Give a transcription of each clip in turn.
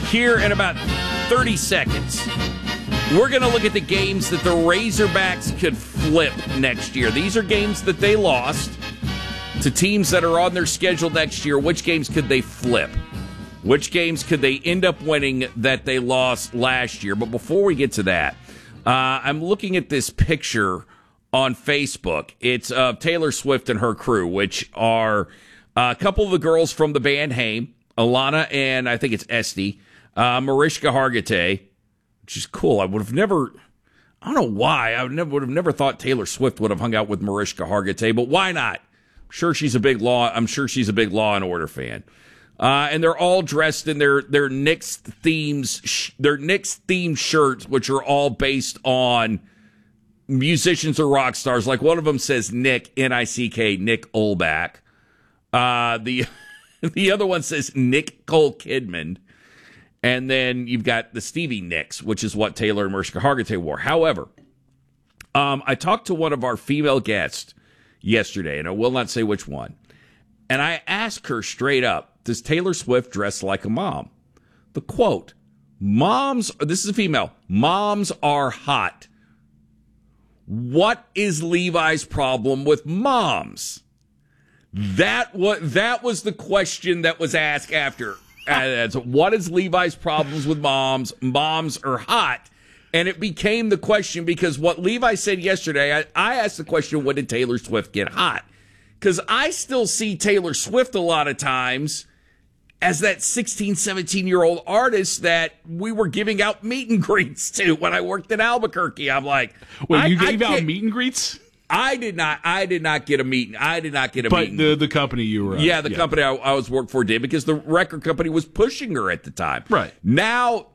Here in about 30 seconds, we're going to look at the games that the Razorbacks could flip next year. These are games that they lost to teams that are on their schedule next year. Which games could they flip? Which games could they end up winning that they lost last year? But before we get to that, I'm looking at this picture on Facebook. It's of Taylor Swift and her crew, which are a couple of the girls from the band Haim, Alana and I think it's Esty, Mariska Hargitay, which is cool. I would have never, I don't know why, would have never thought Taylor Swift would have hung out with Mariska Hargitay, but why not? I'm sure she's a big Law and Order fan. And they're all dressed in their Knicks themed shirts, which are all based on musicians or rock stars. Like one of them says Nick, N-I-C-K, Nick Olbach. The other one says Nicole Kidman. And then you've got the Stevie Nicks, which is what Taylor and Mariska Hargitay wore. However, I talked to one of our female guests yesterday, and I will not say which one. And I asked her straight up, does Taylor Swift dress like a mom? The quote, this is a female, moms are hot. What is Levi's problem with moms? That was the question that was asked after. What is Levi's problems with moms? Moms are hot. And it became the question because what Levi said yesterday, I asked the question, when did Taylor Swift get hot? Because I still see Taylor Swift a lot of times as that 16, 17-year-old artist that we were giving out meet and greets to when I worked in Albuquerque. I'm like, wait, you gave out meet and greets? I did not get a meet. I did not get a meet. But the company you were at. Company I was worked for did, because the record company was pushing her at the time. Right. Now,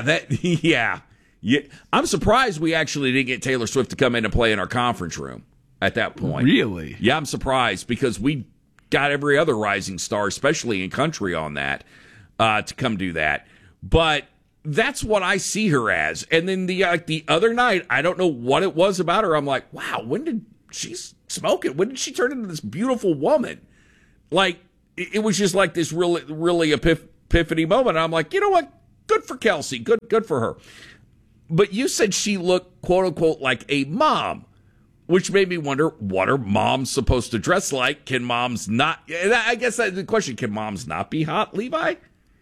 I'm surprised we actually didn't get Taylor Swift to come in and play in our conference room at that point. Really? Yeah, I'm surprised because we got every other rising star, especially in country, on that to come do that. But that's what I see her as. And then the other night, I don't know what it was about her. I'm like, wow, when did she smoke it? When did she turn into this beautiful woman? Like, it was just like this really epiphany moment. I'm like, you know what? Good for Kelsey. Good for her. But you said she looked, quote unquote, like a mom, which made me wonder, what are moms supposed to dress like? Can moms not? I guess that's the question. Can moms not be hot, Levi?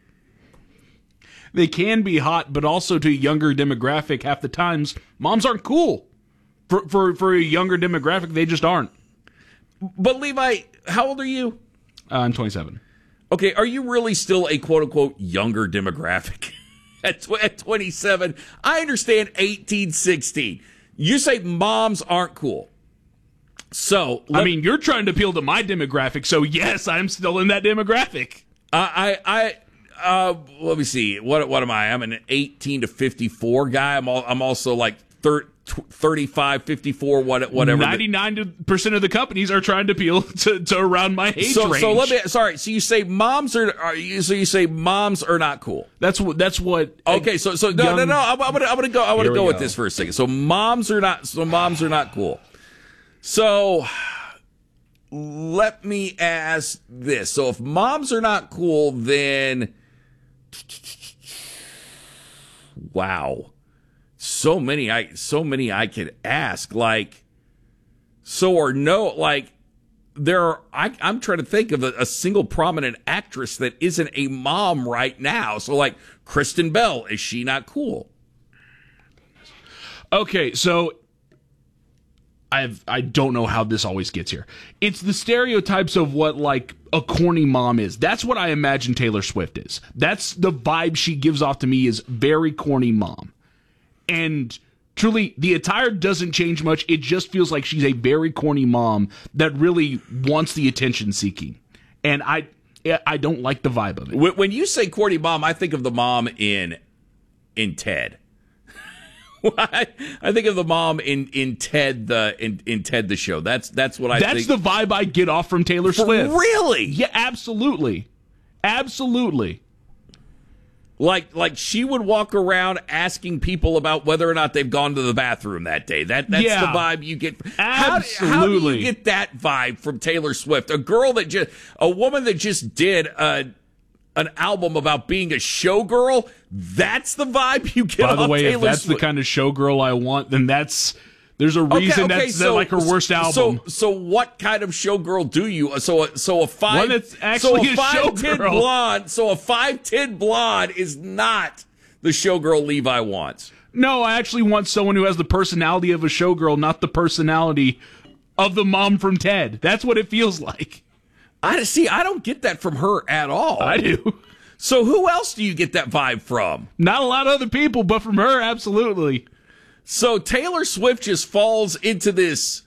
They can be hot, but also to a younger demographic, half the times, moms aren't cool. For a younger demographic, they just aren't. But Levi, how old are you? I'm 27. Okay, are you really still a quote-unquote younger demographic? At 27, I understand 18, 16. You say moms aren't cool. So, you're trying to appeal to my demographic, so yes, I'm still in that demographic. Let me see. What am I? I'm an 18 to 54 guy. I'm also like 35, 54, whatever. 99% of the companies are trying to appeal to around my age range. So you say moms are not cool. That's what. Okay, so no. I'm gonna go with this for a second. So moms are not cool. So let me ask this. So if moms are not cool, then wow. So many I could ask, like, so or no, like, I'm trying to think of a single prominent actress that isn't a mom right now. So, like, Kristen Bell, is she not cool? Okay, so I don't know how this always gets here. It's the stereotypes of what, like, a corny mom is. That's what I imagine Taylor Swift is. That's the vibe she gives off to me, is very corny mom. And truly, the attire doesn't change much. It just feels like she's a very corny mom that really wants the attention seeking. And I don't like the vibe of it. When you say corny mom, I think of the mom in Ted. I think of the mom in Ted the show. That's what I think. That's the vibe I get off from Taylor Swift. Really? Yeah, absolutely. Absolutely. Like she would walk around asking people about whether or not they've gone to the bathroom that day. That's the vibe you get. Absolutely. How do you get that vibe from Taylor Swift? A woman that just did a an album about being a showgirl, that's the vibe you get. By the way, Taylor if that's Swift. the kind of showgirl I want, then there's a reason that's like her worst album. So what kind of showgirl do you? So a five. One that's actually a 5'10" showgirl. blonde. So a 5'10" blonde is not the showgirl Levi wants. No, I actually want someone who has the personality of a showgirl, not the personality of the mom from Ted. That's what it feels like. I don't get that from her at all. I do. So who else do you get that vibe from? Not a lot of other people, but from her, absolutely. So Taylor Swift just falls into this.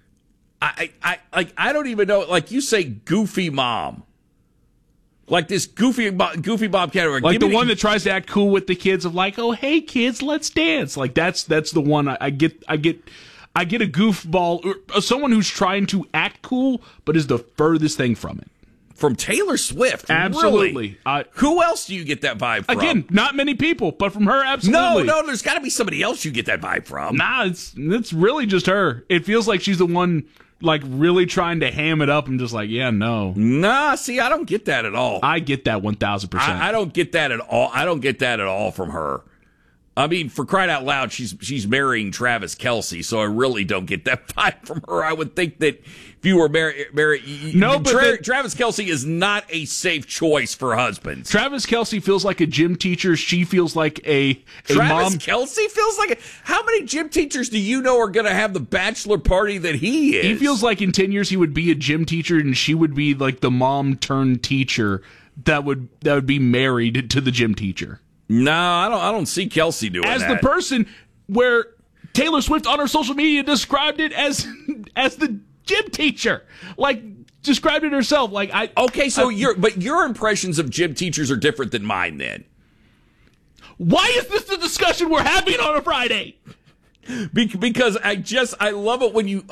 I don't even know. Like you say, goofy mom. Like this goofy mom category. Like the one that tries to act cool with the kids of like, oh, hey kids, let's dance. Like that's the one I get a goofball, or someone who's trying to act cool, but is the furthest thing from it. From Taylor Swift. Absolutely. Really? Who else do you get that vibe from? Again, not many people, but from her, absolutely. No, there's got to be somebody else you get that vibe from. Nah, it's really just her. It feels like she's the one like really trying to ham it up. I'm just like, yeah, no. Nah, see, I don't get that at all. I get that 1,000%. I don't get that at all. I don't get that at all from her. I mean, for crying out loud, she's marrying Travis Kelce, so I really don't get that vibe from her. I would think that if you were married, Travis Kelce is not a safe choice for husbands. Travis Kelce feels like a gym teacher. She feels like a Travis mom. Kelce feels like how many gym teachers do you know are going to have the bachelor party that he is? He feels like in 10 years he would be a gym teacher, and she would be like the mom turned teacher that would be married to the gym teacher. No, I don't see Kelce doing as that. The person where Taylor Swift on her social media described it as the gym teacher, like described it herself. Like your impressions of gym teachers are different than mine. Then why is this the discussion we're having on a Friday? Because I love it when you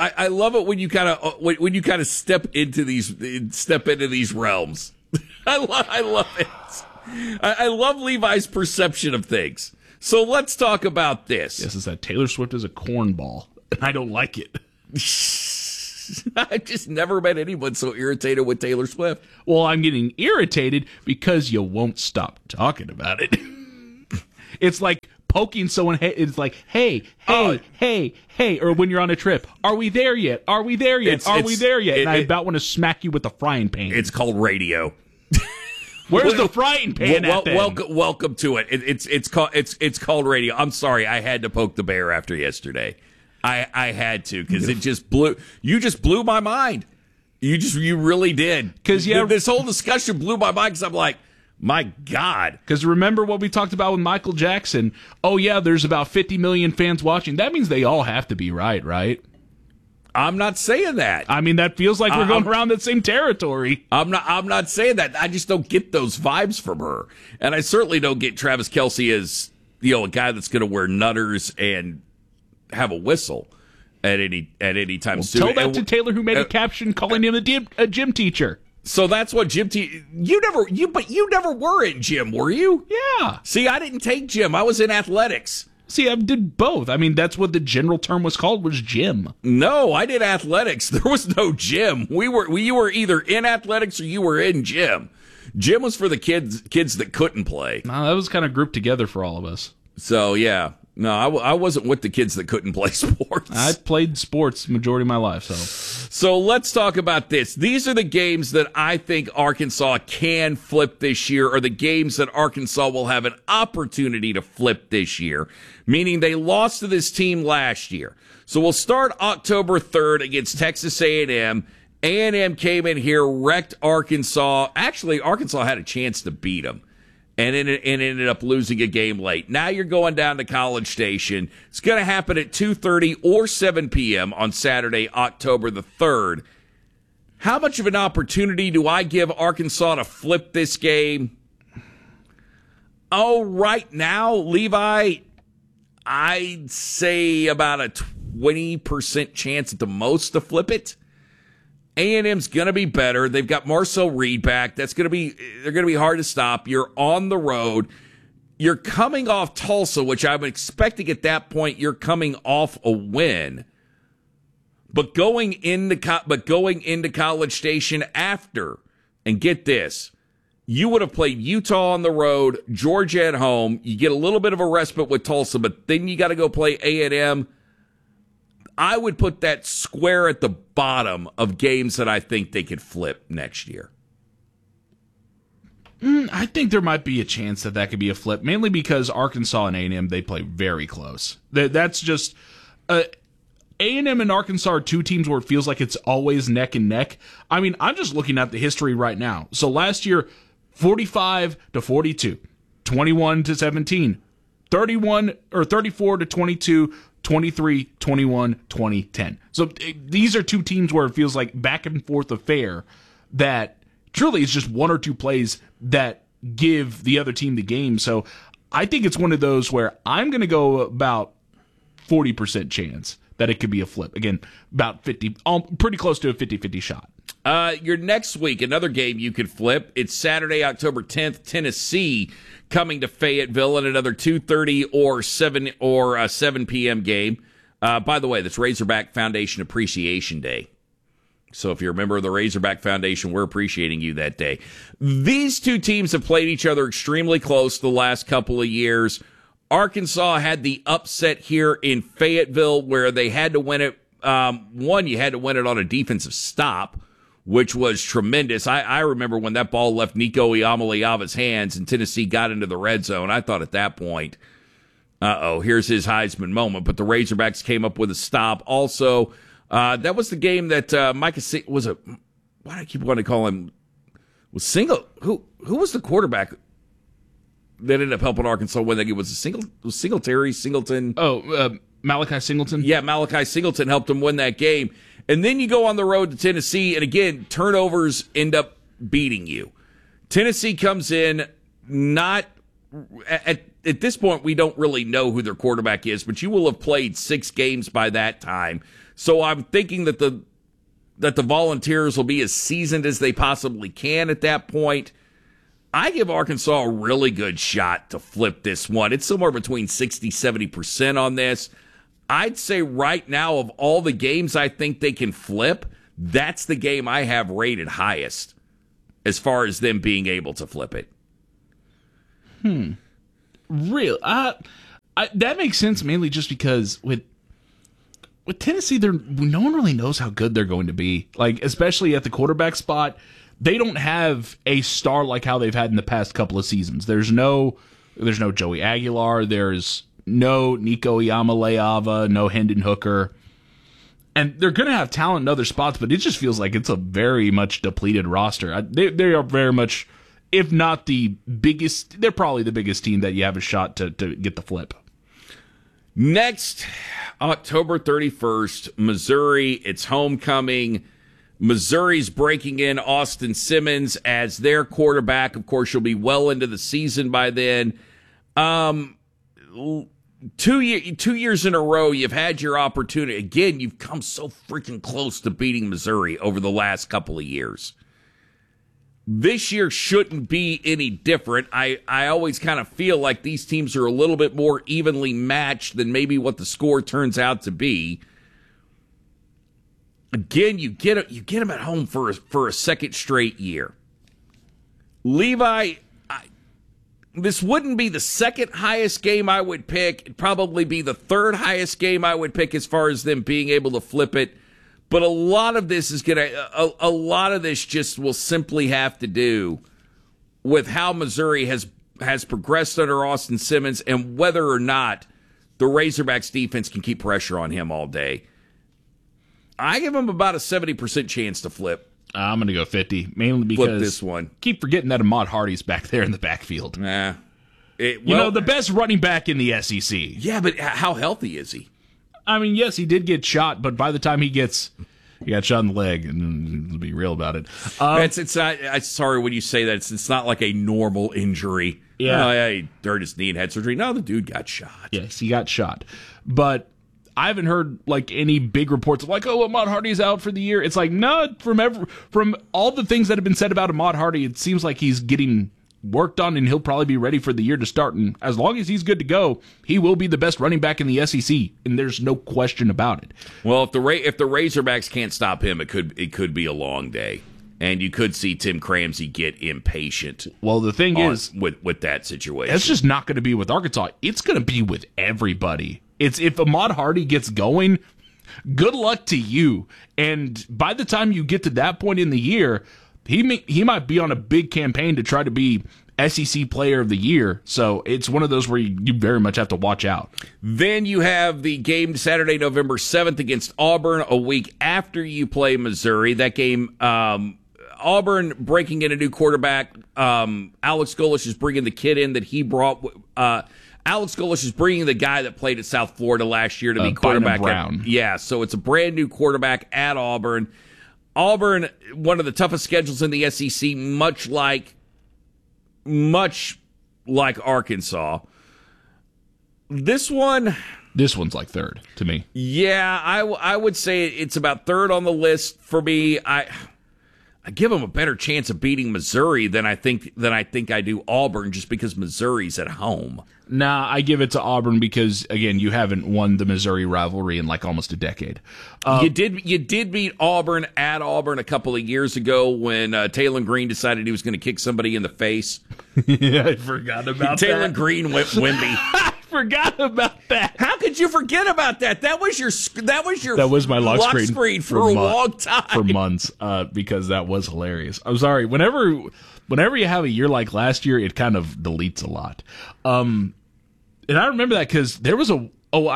kind of step into these realms. I love it. I love Levi's perception of things. So let's talk about this. Yes, it's that Taylor Swift is a cornball, and I don't like it. I've just never met anyone so irritated with Taylor Swift. Well, I'm getting irritated because you won't stop talking about it. It's like poking someone. It's like, hey, or when you're on a trip, are we there yet? Are we there yet? Are we there yet? And I about want to smack you with a frying pan. It's called radio. Where's the frying pan at then? Welcome to it. It's called radio. I'm sorry, I had to poke the bear after yesterday. I had to because it just blew. You just blew my mind. You really did. Because this whole discussion blew my mind. Because I'm like, my God. Because remember what we talked about with Michael Jackson? Oh yeah, there's about 50 million fans watching. That means they all have to be right? I'm not saying that. I mean, that feels like we're going around that same territory. I'm not saying that. I just don't get those vibes from her. And I certainly don't get Travis Kelce as, a guy that's going to wear nutters and have a whistle at any time soon. Tell that to Taylor, who made a caption calling him a gym teacher. So that's what you never were in gym, were you? Yeah. See, I didn't take gym. I was in athletics. See, I did both. I mean, that's what the general term was called, was gym. No, I did athletics. There was no gym. You were either in athletics or you were in gym. Gym was for the kids that couldn't play. No, that was kind of grouped together for all of us. So, yeah. No, I wasn't with the kids that couldn't play sports. I played sports the majority of my life, So let's talk about this. These are the games that I think Arkansas can flip this year, or the games that Arkansas will have an opportunity to flip this year, meaning they lost to this team last year. So we'll start October 3rd against Texas A&M. A&M came in here, wrecked Arkansas. Actually, Arkansas had a chance to beat them. And ended up losing a game late. Now you're going down to College Station. It's going to happen at 2:30 or 7 p.m. on Saturday, October the 3rd. How much of an opportunity do I give Arkansas to flip this game? Oh, right now, Levi, I'd say about a 20% chance at the most to flip it. A&M's going to be better. They've got Marcel Reed back. They're going to be hard to stop. You're on the road. You're coming off Tulsa, which I'm expecting at that point you're coming off a win. But going into College Station after, and get this, you would have played Utah on the road, Georgia at home. You get a little bit of a respite with Tulsa, but then you got to go play A&M. I would put that square at the bottom of games that I think they could flip next year. I think there might be a chance that could be a flip, mainly because Arkansas and A&M, they play very close. That's just A&M and Arkansas are two teams where it feels like it's always neck and neck. I mean, I'm just looking at the history right now. So last year, 45-42, 21-17, 31 or 34-22, 23-21, 20-10. So these are two teams where it feels like back and forth affair that truly is just one or two plays that give the other team the game. So I think it's one of those where I'm going to go about 40% chance that it could be a flip. Again, about 50, pretty close to a 50-50 shot. Your next week, another game you could flip. It's Saturday, October 10th, Tennessee coming to Fayetteville in another 2:30 or 7 p.m. game. By the way, that's Razorback Foundation Appreciation Day. So if you're a member of the Razorback Foundation, we're appreciating you that day. These two teams have played each other extremely close the last couple of years. Arkansas had the upset here in Fayetteville where they had to win it. One, you had to win it on a defensive stop, which was tremendous. I remember when that ball left Nico Iamaleava's hands and Tennessee got into the red zone. I thought at that point, here's his Heisman moment. But the Razorbacks came up with a stop. Also, that was the game that Micah was a. Why do I keep wanting to call him? Was Single? Who was the quarterback that ended up helping Arkansas win that game? Was Singletary Singleton? Malachi Singleton. Yeah, Malachi Singleton helped him win that game. And then you go on the road to Tennessee, and again, turnovers end up beating you. Tennessee comes in not at this point. We don't really know who their quarterback is, but you will have played 6 games by that time. So I'm thinking that the Volunteers will be as seasoned as they possibly can at that point. I give Arkansas a really good shot to flip this one. It's somewhere between 60-70% on this. I'd say right now of all the games I think they can flip, that's the game I have rated highest as far as them being able to flip it. Real? That makes sense mainly just because with Tennessee, no one really knows how good they're going to be. Like, especially at the quarterback spot, they don't have a star like how they've had in the past couple of seasons. There's no Joey Aguilar. There's no Nico Iamaleava, no Hendon Hooker. And they're going to have talent in other spots, but it just feels like it's a very much depleted roster. They are very much, if not the biggest, they're probably the biggest team that you have a shot to get the flip. Next, October 31st, Missouri. It's homecoming. Missouri's breaking in Austin Simmons as their quarterback. Of course, you'll be well into the season by then. 2 years in a row, you've had your opportunity. Again, you've come so freaking close to beating Missouri over the last couple of years. This year shouldn't be any different. I always kind of feel like these teams are a little bit more evenly matched than maybe what the score turns out to be. Again, you get them at home for a second straight year. Levi, this wouldn't be the second highest game I would pick. It'd probably be the third highest game I would pick as far as them being able to flip it. But a lot of this just will simply have to do with how Missouri has progressed under Austin Simmons and whether or not the Razorbacks defense can keep pressure on him all day. I give him about a 70% chance to flip. I'm going to go 50, mainly because flip this one. Keep forgetting that Ahmad Hardy's back there in the backfield. Nah. The best running back in the SEC. Yeah, but how healthy is he? I mean, yes, he did get shot, but by the time he got shot in the leg, and to be real about it. It's not, I'm sorry when you say that. It's not like a normal injury. Yeah. He hurt his knee and had surgery. No, the dude got shot. Yes, he got shot. But I haven't heard like any big reports of like, oh, Ahmad Hardy's out for the year. It's like, no, from all the things that have been said about Ahmad Hardy, it seems like he's getting worked on and he'll probably be ready for the year to start. And as long as he's good to go, he will be the best running back in the SEC, and there's no question about it. Well, if the Razorbacks can't stop him, it could be a long day. And you could see Tim Cramsey get impatient. Well, the thing is, with that situation, it's just not going to be with Arkansas. It's going to be with everybody. It's if Ahmad Hardy gets going, good luck to you. And by the time you get to that point in the year, he might be on a big campaign to try to be SEC Player of the Year. So it's one of those where you very much have to watch out. Then you have the game Saturday, November 7th against Auburn, a week after you play Missouri. That game, Auburn breaking in a new quarterback. Alex Golesh is bringing the kid in that he brought. Alex Golesh is bringing the guy that played at South Florida last year to be quarterback. Brown. So it's a brand new quarterback at Auburn. Auburn, one of the toughest schedules in the SEC, much like Arkansas. This one's like third to me. Yeah, I would say it's about third on the list for me. I give them a better chance of beating Missouri than I think I do Auburn, just because Missouri's at home. Nah, I give it to Auburn because, again, you haven't won the Missouri rivalry in like almost a decade. You did beat Auburn at Auburn a couple of years ago when Taylor Green decided he was going to kick somebody in the face. Yeah, I forgot about that. Taylor Green went Wimby. I forgot about that. How could you forget about that? That was my lock screen for a long time, for months, because that was hilarious. I'm sorry. Whenever you have a year like last year, it kind of deletes a lot. And I remember that because there was a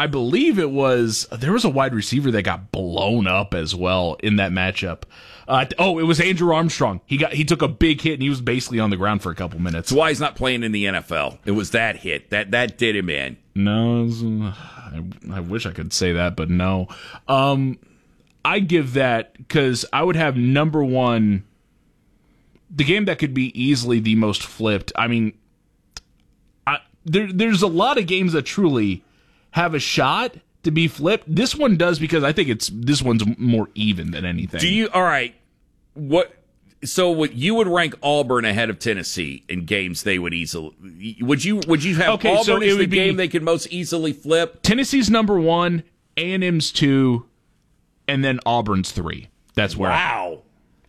wide receiver that got blown up as well in that matchup. It was Andrew Armstrong. He took a big hit and he was basically on the ground for a couple minutes. That's why he's not playing in the NFL. It was that hit that did him in. No, I wish I could say that, but no. I give that because I would have number one, the game that could be easily the most flipped. I mean, there's a lot of games that truly have a shot to be flipped. This one does because I think this one's more even than anything. All right. So you would rank Auburn ahead of Tennessee in games they would easily. Would you have Auburn as the game they could most easily flip? Tennessee's number 1, A&M's 2, and then Auburn's 3. That's where. Wow.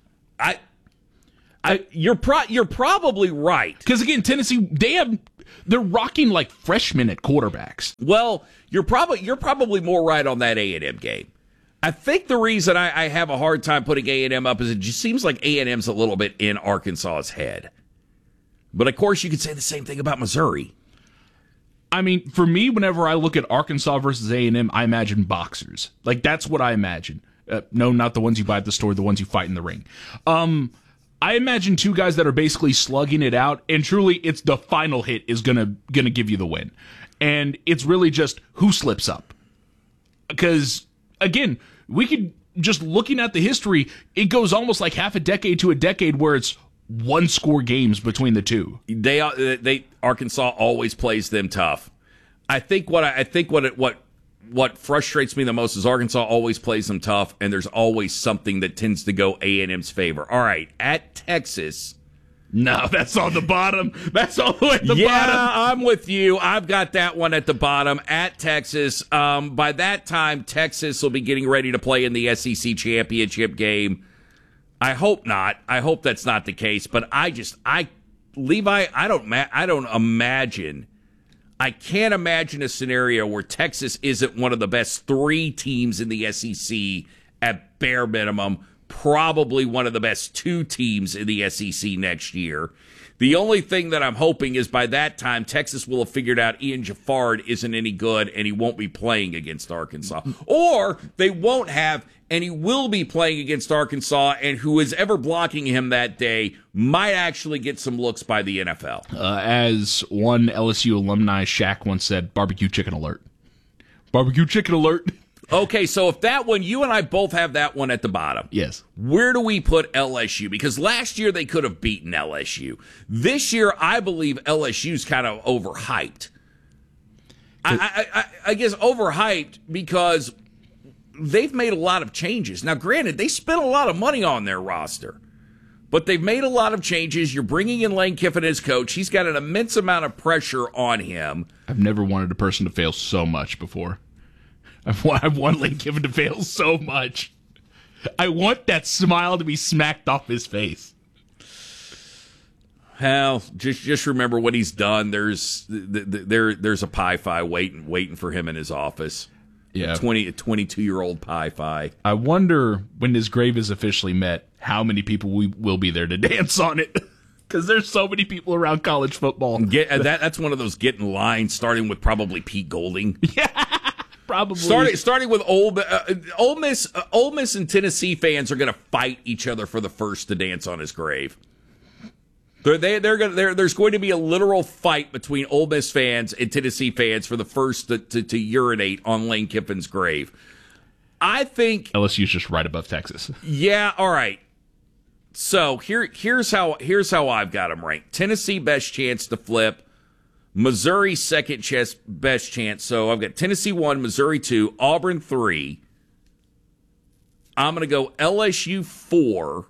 You're probably right. Because again, Tennessee, they're rocking like freshmen at quarterbacks. Well, you're probably more right on that A&M game. I think the reason I have a hard time putting A&M up is it just seems like A&M's a little bit in Arkansas's head. But of course, you could say the same thing about Missouri. I mean, for me, whenever I look at Arkansas versus A&M, I imagine boxers. Like, that's what I imagine. No, not the ones you buy at the store, the ones you fight in the ring. I imagine two guys that are basically slugging it out, and truly, it's the final hit is gonna give you the win, and it's really just who slips up. Because again, we could just looking at the history, it goes almost like half a decade to a decade where it's one score games between the two. Arkansas always plays them tough. I think what frustrates me the most is Arkansas always plays them tough, and there's always something that tends to go A&M's favor. All right, at Texas. No, that's on the bottom. That's all the way at the bottom. Yeah, I'm with you. I've got that one at the bottom. At Texas. By that time, Texas will be getting ready to play in the SEC championship game. I hope not. I hope that's not the case. But Levi, I don't imagine. I can't imagine a scenario where Texas isn't one of the best 3 teams in the SEC at bare minimum, probably one of the best 2 teams in the SEC next year. The only thing that I'm hoping is by that time, Texas will have figured out Ian Jaffard isn't any good and he won't be playing against Arkansas. Or they won't have, and he will be playing against Arkansas, and who is ever blocking him that day might actually get some looks by the NFL. As one LSU alumni, Shaq, once said, barbecue chicken alert. Barbecue chicken alert. Okay, so if that one, you and I both have that one at the bottom. Yes. Where do we put LSU? Because last year they could have beaten LSU. This year, I believe LSU's kind of overhyped. I guess overhyped because they've made a lot of changes. Now, granted, they spent a lot of money on their roster, but they've made a lot of changes. You're bringing in Lane Kiffin as coach. He's got an immense amount of pressure on him. I've never wanted a person to fail so much before. I've wanted Lane Kiffin to fail so much. I want that smile to be smacked off his face. Hell, just remember what he's done. There's a Pi Phi waiting for him in his office. Yeah, 22-year-old Pi Phi. I wonder when his grave is officially met, how many people will be there to dance on it. Because there's so many people around college football. That's one of those get in line, starting with probably Pete Golding. Yeah, probably. Starting with Ole Miss and Tennessee fans are going to fight each other for the first to dance on his grave. There's going to be a literal fight between Ole Miss fans and Tennessee fans for the first to urinate on Lane Kiffin's grave. I think LSU's just right above Texas. Yeah, all right. So here's how I've got them ranked. Tennessee best chance to flip, Missouri second best chance. So I've got Tennessee 1, Missouri 2, Auburn 3. I'm going to go LSU 4.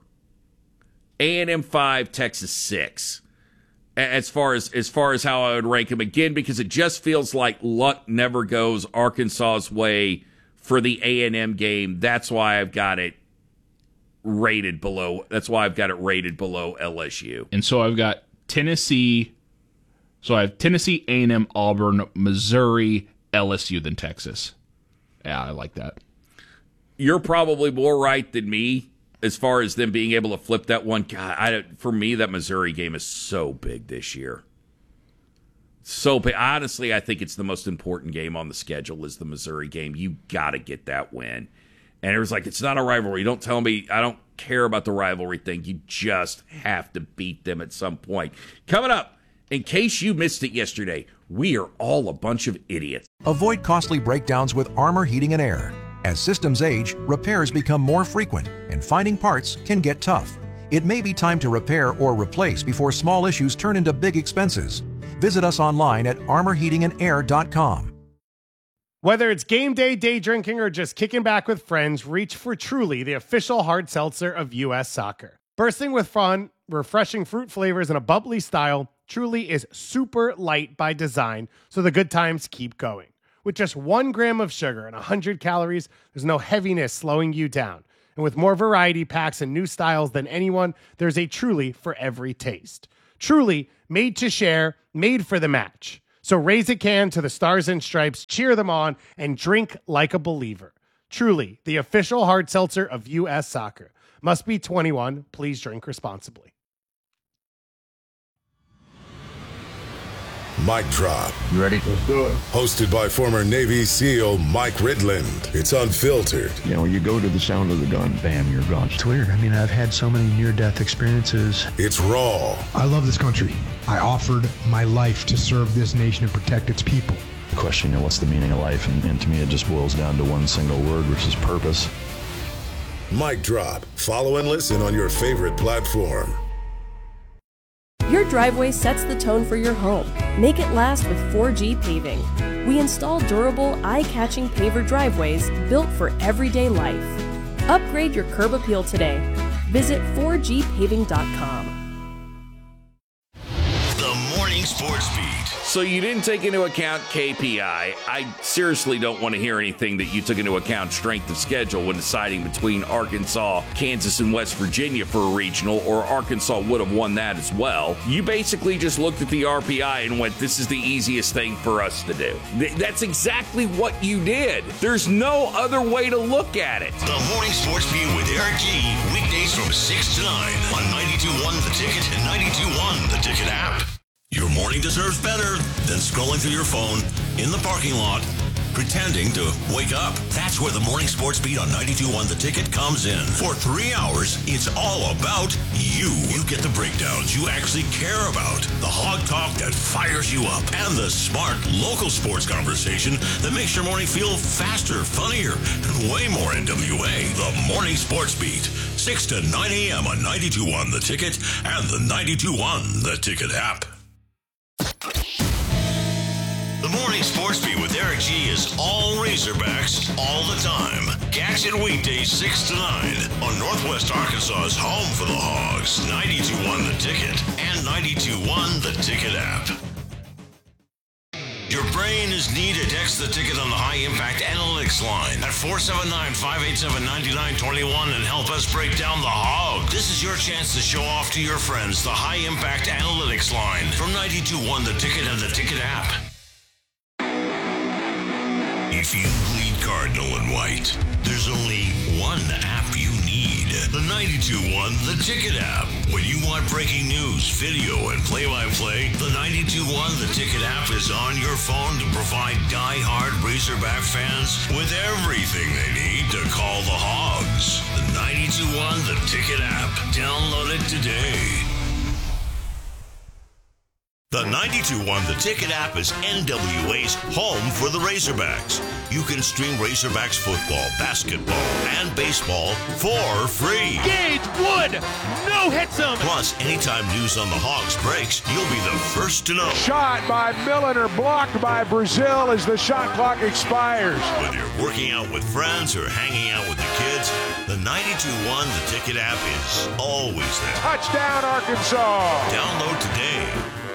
A&M 5, Texas 6. As far as how I would rank them, again, because it just feels like luck never goes Arkansas's way for the A&M game. That's why I've got it rated below. That's why I've got it rated below LSU. And so I've got Tennessee. So I have Tennessee, A&M, Auburn, Missouri, LSU, then Texas. Yeah, I like that. You're probably more right than me. As far as them being able to flip that one, God, for me, that Missouri game is so big this year. So big. Honestly, I think it's the most important game on the schedule is the Missouri game. You got to get that win. And it was like, it's not a rivalry. Don't tell me I don't care about the rivalry thing. You just have to beat them at some point. Coming up, in case you missed it yesterday, we are all a bunch of idiots. Avoid costly breakdowns with Armor Heating and Air. As systems age, repairs become more frequent, and finding parts can get tough. It may be time to repair or replace before small issues turn into big expenses. Visit us online at armorheatingandair.com. Whether it's game day, day drinking, or just kicking back with friends, reach for Truly, the official hard seltzer of U.S. Soccer. Bursting with fun, refreshing fruit flavors, and a bubbly style, Truly is super light by design, so the good times keep going. With just 1 gram of sugar and 100 calories, there's no heaviness slowing you down. And with more variety packs and new styles than anyone, there's a Truly for every taste. Truly, made to share, made for the match. So raise a can to the Stars and Stripes, cheer them on, and drink like a believer. Truly, the official hard seltzer of U.S. Soccer. Must be 21. Please drink responsibly. Mic Drop. You ready? Let's do it. Hosted by former Navy SEAL Mike Ridland. It's unfiltered. You know, you go to the sound of the gun, bam, you're gone. It's weird. I mean, I've had so many near-death experiences. It's raw. I love this country. I offered my life to serve this nation and protect its people. The question, you know, what's the meaning of life? And to me, it just boils down to one single word, which is purpose. Mic Drop. Follow and listen on your favorite platform. Your driveway sets the tone for your home. Make it last with 4G Paving. We install durable, eye-catching paver driveways built for everyday life. Upgrade your curb appeal today. Visit 4gpaving.com. The Morning Sports Beat. So you didn't take into account KPI. I seriously don't want to hear anything that you took into account strength of schedule when deciding between Arkansas, Kansas, and West Virginia for a regional, or Arkansas would have won that as well. You basically just looked at the RPI and went, this is the easiest thing for us to do. That's exactly what you did. There's no other way to look at it. The Morning Sports Beat with Eric G. Weekdays from 6 to 9 on 92.1 The Ticket and 92.1 The Ticket app. Your morning deserves better than scrolling through your phone in the parking lot, pretending to wake up. That's where the Morning Sports Beat on 92.1 The Ticket comes in. For 3 hours, it's all about you. You get the breakdowns you actually care about, the hog talk that fires you up, and the smart local sports conversation that makes your morning feel faster, funnier, and way more NWA. The Morning Sports Beat, 6 to 9 a.m. on 92.1 The Ticket and the 92.1 The Ticket app. The Morning Sports Beat with Eric G is all Razorbacks all the time. Catch it weekdays 6 to 9 on Northwest Arkansas's home for the Hogs, 92.1 The Ticket and 92.1 The Ticket app. Your brain is needed. Text the ticket on the High Impact Analytics line at 479-587-9921 and help us break down the hog. This is your chance to show off to your friends the High Impact Analytics line from 92.1 The Ticket and the Ticket app. If you bleed cardinal and white, there's only one app you need. The 92.1 The Ticket app. When you want breaking news, video, and play-by-play, the 92.1 The Ticket app is on your phone to provide die-hard Razorback fans with everything they need to call the Hogs. The 92.1 The Ticket app. Download it today. The 92.1 The Ticket app is NWA's home for the Razorbacks. You can stream Razorbacks football, basketball, and baseball for free. Gage Wood, no hits him. Plus, anytime news on the Hogs breaks, you'll be the first to know. Shot by Milliner, blocked by Brazil as the shot clock expires. Whether you're working out with friends or hanging out with the kids, the 92.1 The Ticket app is always there. Touchdown, Arkansas. Download today.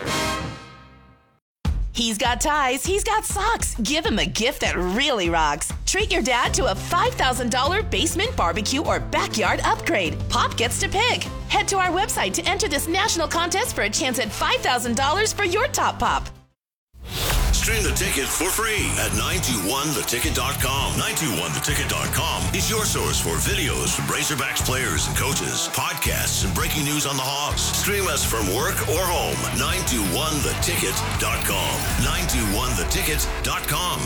He's got ties, he's got socks. Give him a gift that really rocks. Treat your dad to a $5,000 basement barbecue or backyard upgrade. Pop gets to pick. Head to our website to enter this national contest for a chance at $5,000 for your top pop. Stream the ticket for free at 921theticket.com. 921theticket.com is your source for videos from Razorbacks players and coaches, podcasts, and breaking news on the Hogs. Stream us from work or home. 921theticket.com. 921theticket.com.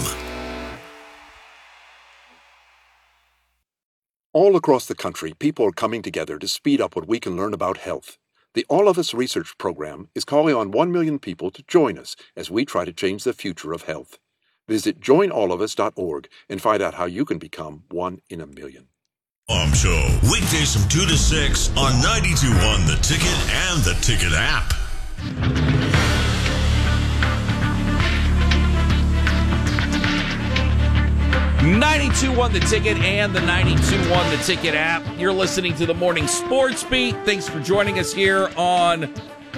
All across the country, people are coming together to speed up what we can learn about health. The All of Us Research Program is calling on 1 million people to join us as we try to change the future of health. Visit joinallofus.org and find out how you can become 1 in a million. Show, weekdays from 2 to 6 on 92.1 The Ticket and the Ticket app. 92.1 The Ticket and the 92.1 The Ticket app. You're listening to the Morning Sports Beat. Thanks for joining us here on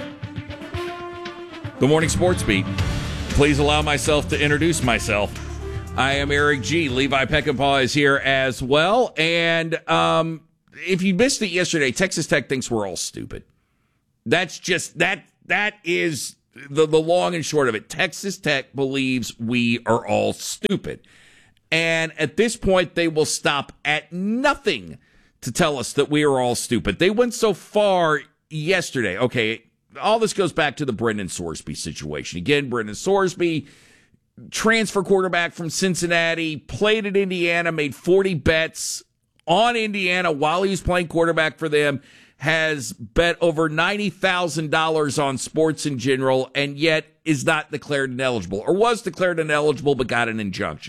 the Morning Sports Beat. Please allow myself to introduce myself. I am Eric G. Levi Peckinpah is here as well. And if you missed it yesterday, Texas Tech thinks we're all stupid. That's just, that is the long and short of it. Texas Tech believes we are all stupid. And at this point, they will stop at nothing to tell us that we are all stupid. They went so far yesterday. Okay, all this goes back to the Brendan Sorsby situation. Again, Brendan Sorsby, transfer quarterback from Cincinnati, played at Indiana, made 40 bets on Indiana while he was playing quarterback for them, has bet over $90,000 on sports in general, and yet is not declared ineligible, or was declared ineligible but got an injunction.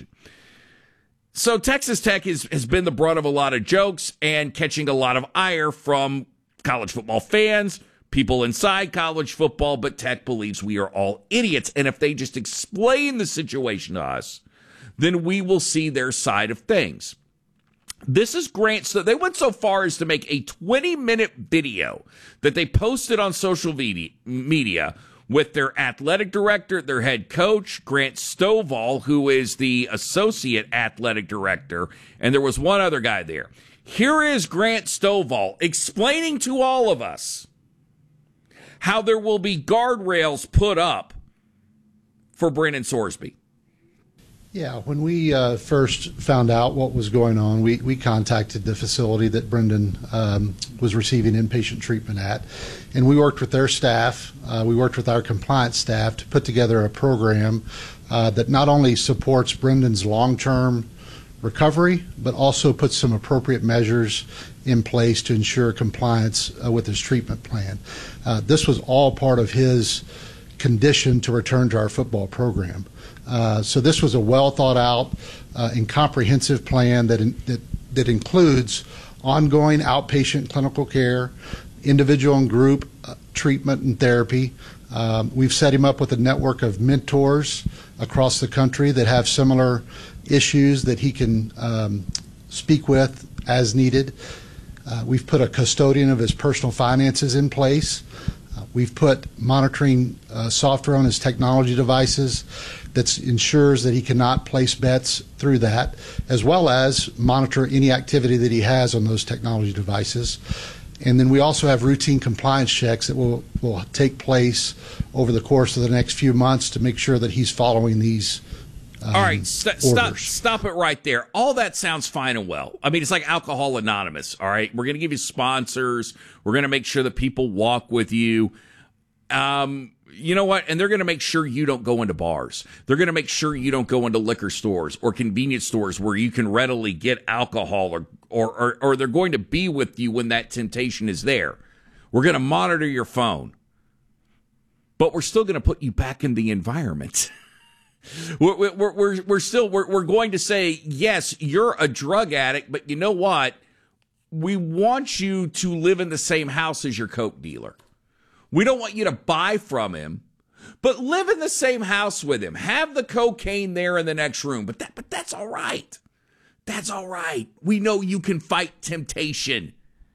So Texas Tech has been the brunt of a lot of jokes and catching a lot of ire from college football fans, people inside college football, but Tech believes we are all idiots. And if they just explain the situation to us, then we will see their side of things. This is Grant. So they went so far as to make a 20-minute video that they posted on social media with their athletic director, their head coach, Grant Stovall, who is the associate athletic director, and there was one other guy there. Here is Grant Stovall explaining to all of us how there will be guardrails put up for Brendan Sorsby. Yeah, when we first found out what was going on, we contacted the facility that Brendan was receiving inpatient treatment at, and we worked with their staff, we worked with our compliance staff to put together a program that not only supports Brendan's long-term recovery, but also puts some appropriate measures in place to ensure compliance with his treatment plan. This was all part of his condition to return to our football program. So this was a well thought out and comprehensive plan that includes ongoing outpatient clinical care, individual and group treatment and therapy. We've set him up with a network of mentors across the country that have similar issues that he can speak with as needed. We've put a custodian of his personal finances in place. We've put monitoring software on his technology devices that ensures that he cannot place bets through that, as well as monitor any activity that he has on those technology devices. And then we also have routine compliance checks that will take place over the course of the next few months to make sure that he's following these all right, stop it right there. All that sounds fine and well. I mean, it's like Alcohol Anonymous, all right? We're going to give you sponsors. We're going to make sure that people walk with you. You know what? And they're going to make sure you don't go into bars. They're going to make sure you don't go into liquor stores or convenience stores where you can readily get alcohol, or they're going to be with you when that temptation is there. We're going to monitor your phone. But we're still going to put you back in the environment. We're going to say, yes, you're a drug addict, but you know what? We want you to live in the same house as your coke dealer. We don't want you to buy from him, but live in the same house with him. Have the cocaine there in the next room, but that's all right. That's all right. We know you can fight temptation.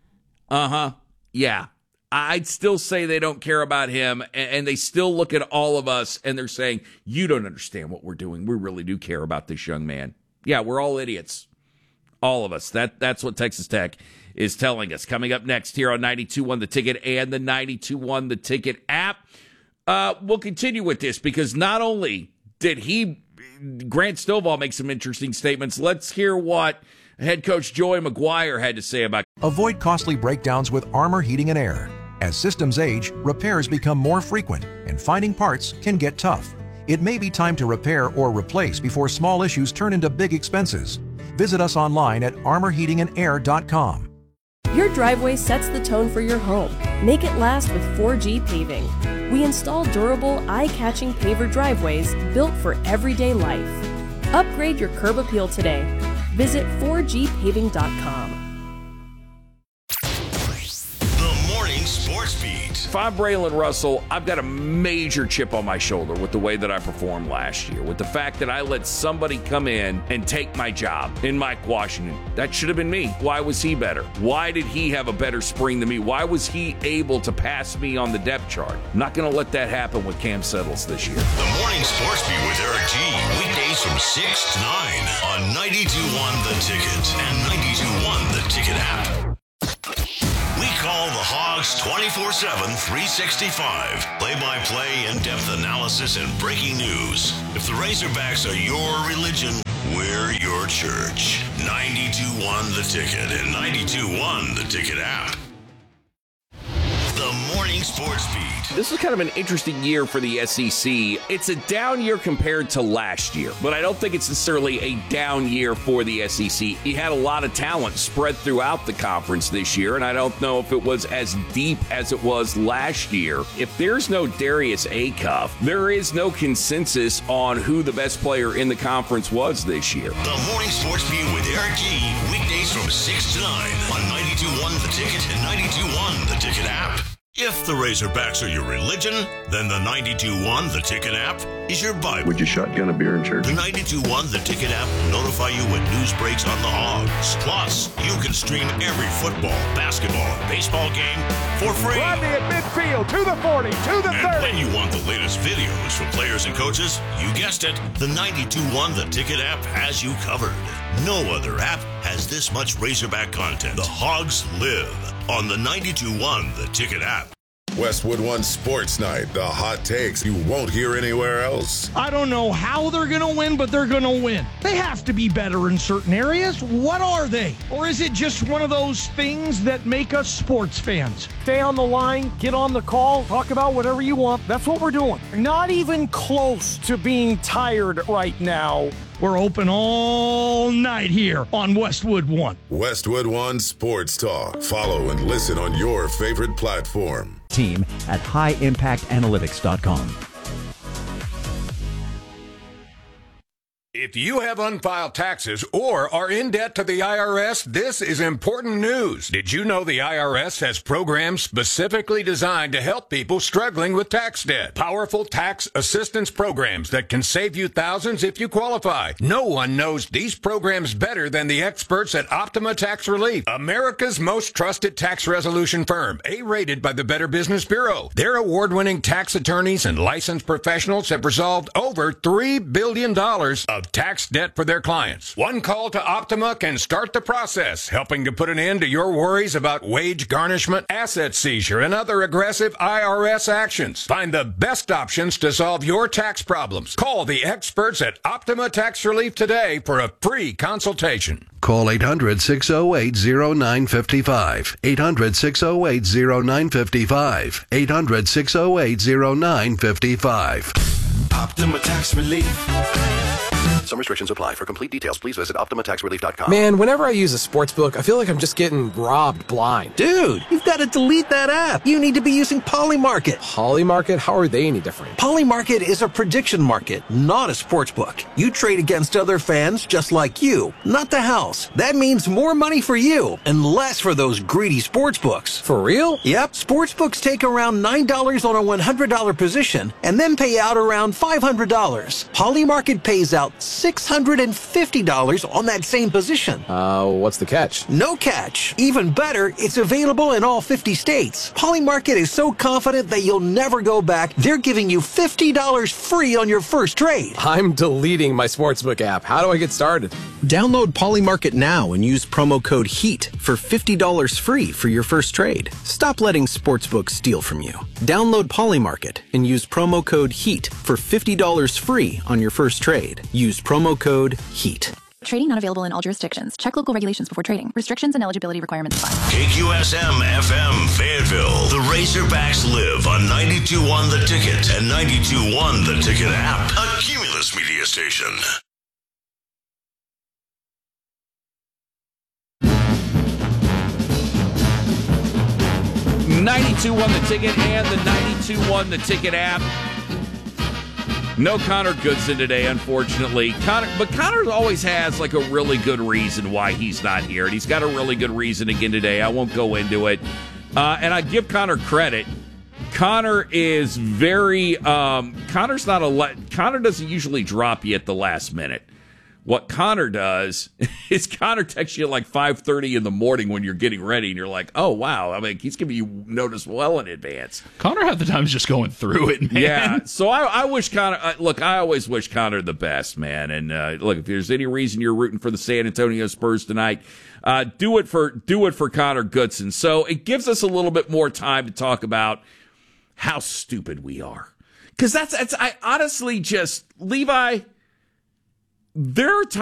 Yeah. I'd still say they don't care about him, and they still look at all of us, and they're saying, you don't understand what we're doing. We really do care about this young man. Yeah, we're all idiots. All of us. That's what Texas Tech is telling us. Coming up next here on 92.1 The Ticket and the 92.1 The Ticket app. We'll continue with this because not only did Grant Stovall make some interesting statements, let's hear what head coach Joey McGuire had to say about it. Avoid costly breakdowns with Armor Heating and Air. As systems age, repairs become more frequent, and finding parts can get tough. It may be time to repair or replace before small issues turn into big expenses. Visit us online at armorheatingandair.com. Your driveway sets the tone for your home. Make it last with 4G Paving. We install durable, eye-catching paver driveways built for everyday life. Upgrade your curb appeal today. Visit 4gpaving.com. Sports Beat. If I'm Braylon Russell, I've got a major chip on my shoulder with the way that I performed last year, with the fact that I let somebody come in and take my job in Mike Washington. That should have been me. Why was he better? Why did he have a better spring than me? Why was he able to pass me on the depth chart? I'm not going to let that happen with Cam Settles this year. The Morning Sports Beat with Eric G. Weekdays from 6 to 9 on 92.1 The Ticket and 92.1 The Ticket app. We call the Hogs 24/7, 365. Play-by-play, in-depth analysis, and breaking news. If the Razorbacks are your religion, we're your church. 92.1 The Ticket and 92.1 The Ticket app. The Morning Sports Beat. This was kind of an interesting year for the SEC. It's a down year compared to last year, but I don't think it's necessarily a down year for the SEC. He had a lot of talent spread throughout the conference this year, and I don't know if it was as deep as it was last year. If there's no Darius Acuff, there is no consensus on who the best player in the conference was this year. The Morning Sports Beat with Eric G. Weekdays from 6 to 9 on 92.1 The Ticket and 92.1 The Ticket app. If the Razorbacks are your religion, then the 92.1 The Ticket app is your Bible. Would you shotgun a beer in church? The 92.1 The Ticket app will notify you when news breaks on the Hogs. Plus, you can stream every football, basketball, and baseball game for free. Rodney at midfield, to the 40, to the 30. And when you want the latest videos from players and coaches, you guessed it, the 92.1 The Ticket app has you covered. No other app has this much Razorback content. The Hogs live on the 92.1 The Ticket app. Westwood One Sports Night, the hot takes you won't hear anywhere else. I don't know how they're going to win, but they're going to win. They have to be better in certain areas. What are they? Or is it just one of those things that make us sports fans? Stay on the line, get on the call, talk about whatever you want. That's what we're doing. Not even close to being tired right now. We're open all night here on Westwood One. Westwood One Sports Talk. Follow and listen on your favorite platform. Team at highimpactanalytics.com. If you have unfiled taxes or are in debt to the IRS, this is important news. Did you know the IRS has programs specifically designed to help people struggling with tax debt? Powerful tax assistance programs that can save you thousands if you qualify. No one knows these programs better than the experts at Optima Tax Relief, America's most trusted tax resolution firm, A-rated by the Better Business Bureau. Their award-winning tax attorneys and licensed professionals have resolved over $3 billion of tax debt for their clients. One call to Optima can start the process, helping to put an end to your worries about wage garnishment, asset seizure, and other aggressive IRS actions. Find the best options to solve your tax problems. Call the experts at Optima Tax Relief today for a free consultation. Call 800-608-0955. 800-608-0955. 800-608-0955. Optima Tax Relief. Some restrictions apply. For complete details, please visit OptimaTaxRelief.com. Man, whenever I use a sports book, I feel like I'm just getting robbed blind. Dude, you've got to delete that app. You need to be using Polymarket. Polymarket? How are they any different? Polymarket is a prediction market, not a sports book. You trade against other fans just like you, not the house. That means more money for you and less for those greedy sports books. For real? Yep. Sports books take around $9 on a $100 position and then pay out around $500. Polymarket pays out $650 on that same position. What's the catch? No catch. Even better, it's available in all 50 states. Polymarket is so confident that you'll never go back, they're giving you $50 free on your first trade. I'm deleting my sportsbook app. How do I get started? Download Polymarket now and use promo code HEAT for $50 free for your first trade. Stop letting sportsbooks steal from you. Download Polymarket and use promo code HEAT for $50 free on your first trade. Use promo code HEAT. Trading not available in all jurisdictions. Check local regulations before trading. Restrictions and eligibility requirements apply. KQSM FM Fayetteville. The Razorbacks live on 92.1 The Ticket and 92.1 The Ticket app. A Cumulus media station. .1 The Ticket and the 92.1 The Ticket app. No Connor Goodson today, unfortunately. But Connor always has like a really good reason why he's not here, and he's got a really good reason again today. I won't go into it. And I give Connor credit. Connor is very. Connor doesn't usually drop you at the last minute. What Connor does is Connor texts you at like 5:30 in the morning when you're getting ready, and you're like, "Oh wow!" I mean, he's giving you notice well in advance. Connor half the time is just going through it, man. Yeah. So I wish Connor. Look, I always wish Connor the best, man. And look, if there's any reason you're rooting for the San Antonio Spurs tonight, do it for Connor Goodson. So it gives us a little bit more time to talk about how stupid we are, because that's I honestly just Levi. There are times